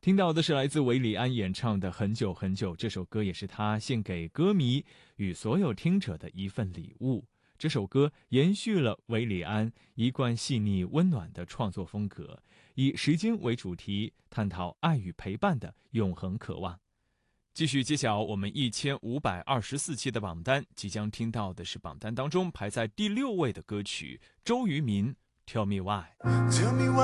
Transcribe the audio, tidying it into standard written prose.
听到的是来自韦礼安演唱的《很久很久》，这首歌也是他献给歌迷与所有听者的一份礼物。这首歌延续了韦礼安一贯细腻温暖的创作风格，以时间为主题，探讨爱与陪伴的永恒渴望。继续揭晓我们1524期的榜单，即将听到的是榜单当中排在第6位的歌曲，周渝民《Tell Me Why》。